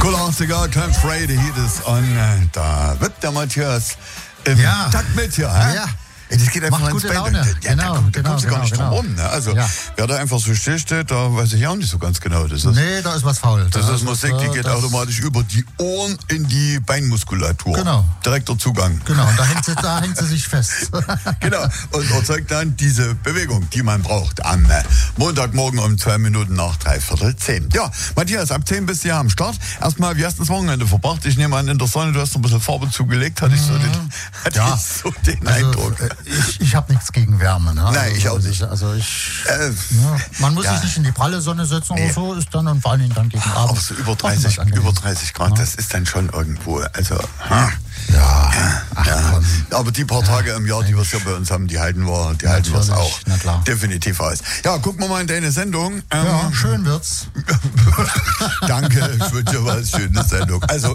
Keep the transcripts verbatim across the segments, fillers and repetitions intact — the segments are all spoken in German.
Kollasiger, Camp Friday hier ist an. Da wird der Matthias im ja. Takt mit hier. Hä? Ja. Das geht einfach Macht ins gute Bett. Laune. Ja, genau, da, komm, da genau, kommst du genau, gar nicht genau. drum rum. Ne? Also, ja. wer da einfach so still steht, da weiß ich ja auch nicht so ganz genau. Das ist, nee, da ist was faul. Das da ist Musik, die geht automatisch über die Ohren in die Beinmuskulatur. Genau. Direkter Zugang. Genau, und da hängt sie, da hängt sie sich fest. Genau, und erzeugt dann diese Bewegung, die man braucht am äh, Montagmorgen um zwei Minuten nach dreiviertel zehn. Ja, Matthias, ab zehn bist du ja am Start. Erstmal, wie hast du das Wochenende verbracht? Ich nehme an, in der Sonne, du hast noch ein bisschen Farbe zugelegt, hatte ich so den, hatte ja. ich so den also, Eindruck. Äh, ich ich habe nichts gegen Wärme. Ne? Nein, also, ich auch nicht. Also ich, Äh, ja, man muss ja. sich nicht in die pralle Sonne setzen Nee. oder so, ist dann und vor allen Dingen dann gegen Abend. Auch so über dreißig, über dreißig Grad, Ja. das ist dann schon irgendwo, also, hm. Ja, ach, Ja, komm. aber die paar Tage im Jahr, die wir es ja bei uns haben, die halten wir, die halten wir es Natürlich, auch na klar. definitiv aus. Ja, gucken wir mal in deine Sendung. Ähm, Ja, schön wird's. Danke, ich wünsche dir was schönes Sendung. Also,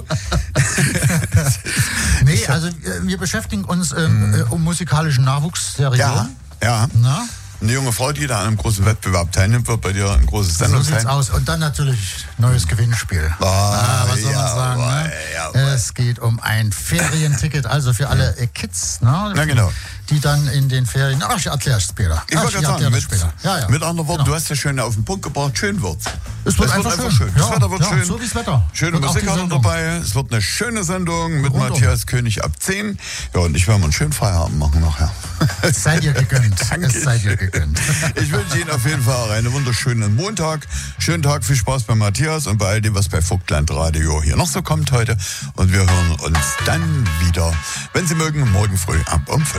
Nee, also äh, wir beschäftigen uns ähm, äh, um musikalischen Nachwuchs der Region. ja, ja. Na? Eine junge Frau, die da an einem großen Wettbewerb teilnimmt, wird bei dir ein großes So Sendung sieht's sein. aus. Und dann natürlich neues Gewinnspiel. Ah, was soll man jawohl, sagen? Ne? jawohl. Es geht um ein Ferienticket, also für alle äh, Kids, ne? Ja, genau. Die dann in den Ferien. Ach, ich erkläre es später. Ich Ach, wollte gerade erklär sagen, das mit, später. Ja, ja. mit anderen Worten, Genau. du hast ja schön auf den Punkt gebracht, schön wird's. Es wird einfach schön. Das Ja, Wetter wird ja, schön. so wie's Wetter. Schöne Und auch Musik die hat er Sendung. dabei. Es wird eine schöne Sendung mit Rundum. Matthias König ab zehn. Ja, und ich werde mal einen schönen Feierabend machen nachher. Es sei dir gegönnt. Danke. Es sei dir gegönnt. Ich wünsche Ihnen auf jeden Fall einen wunderschönen Montag. Schönen Tag, viel Spaß bei Matthias und bei all dem, was bei Vogtland Radio hier noch so kommt heute. Und wir hören uns dann wieder, wenn Sie mögen, morgen früh ab um fünf.